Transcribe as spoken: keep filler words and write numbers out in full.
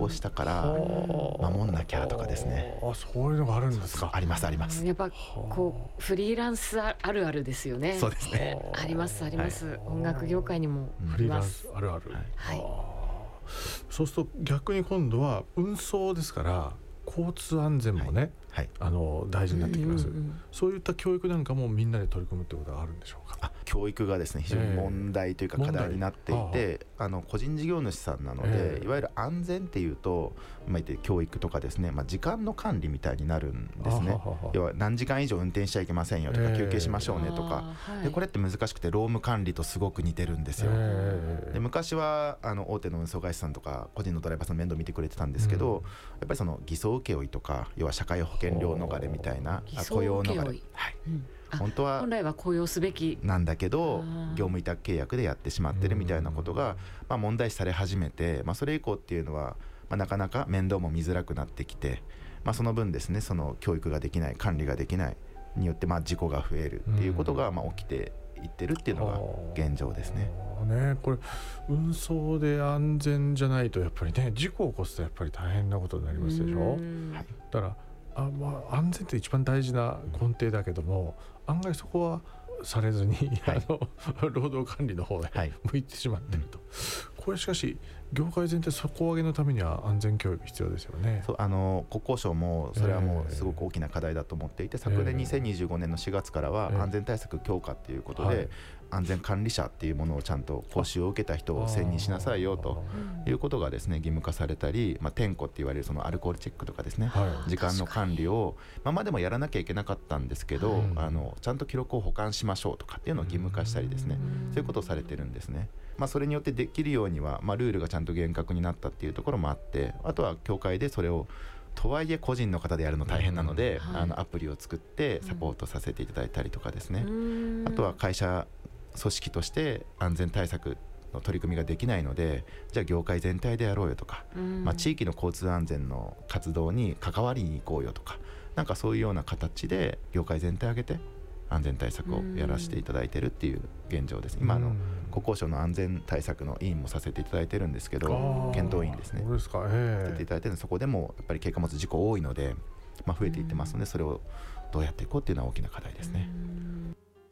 報したから守んなきゃとかですね。 あ、そういうのがあるんですか。 ありますあります。 やっぱこうフリーランスあるあるですよね。 そうですね。 ありますあります、はい、音楽業界にもフリーランスあるある、 はい、 そうすると逆に今度は運送ですから交通安全もね、はいはい、あの大事になってきます、うんうんうん、そういった教育なんかもみんなで取り組むってことがあるんでしょうか。 あ、教育がですね非常に問題というか課題になっていて、えー、あの個人事業主さんなので、えー、いわゆる安全っていうと、まあ、言って教育とかですね、まあ、時間の管理みたいになるんですね。要は何時間以上運転しちゃいけませんよとか、えー、休憩しましょうねとか、はい、でこれって難しくて労務管理とすごく似てるんですよ、えー、で昔はあの大手の運送会社さんとか個人のドライバーさんの面倒見てくれてたんですけど、うん、やっぱりその偽装請負とか要は社会保険料逃れみたいな雇用逃れ、はい、うん、本当は本来は雇用すべきなんだけど業務委託契約でやってしまってるみたいなことが、まあ、問題視され始めて、まあ、それ以降っていうのは、まあ、なかなか面倒も見づらくなってきて、まあ、その分ですねその教育ができない管理ができないによってまあ事故が増えるっていうことがまあ起きていってるっていうのが現状ですね。 ね、これ運送で安全じゃないとやっぱりね事故を起こすとやっぱり大変なことになりますでしょ。はい、だからあ、まあ、安全って一番大事な根底だけども案外そこはされずに、はい、あの労働管理の方へ向いてしまっていると、はい、これしかし業界全体底上げのためには安全教育必要ですよね。 そうあの国交省もそれはもうすごく大きな課題だと思っていて、えー、昨年にせんにじゅうごねんのしがつからは安全対策強化っていうことで、えーはい、安全管理者っていうものをちゃんと講習を受けた人を選任しなさいよということがですね義務化されたり、まあ、点呼って言われるそのアルコールチェックとかですね、はい、時間の管理をまあまでもやらなきゃいけなかったんですけど、はい、あのちゃんと記録を保管しましょうとかっていうのを義務化したりですね、そういうことをされてるんですね。まあ、それによってできるようには、まあ、ルールがちゃんと厳格になったっていうところもあって、あとは協会でそれをとはいえ個人の方でやるの大変なので、うんはい、あのアプリを作ってサポートさせていただいたりとかですね、うん、あとは会社組織として安全対策の取り組みができないのでじゃあ業界全体でやろうよとか、うんまあ、地域の交通安全の活動に関わりに行こうよとか、なんかそういうような形で業界全体挙げて安全対策をやらせていただいているっていう現状です。今あの国交省の安全対策の委員もさせていただいてるんですけど、検討委員ですね、 そうですか、えー、 させていただいてるので、そこでもやっぱり軽貨物事故多いので、まあ、増えていってますので、それをどうやっていこうっていうのは大きな課題ですね。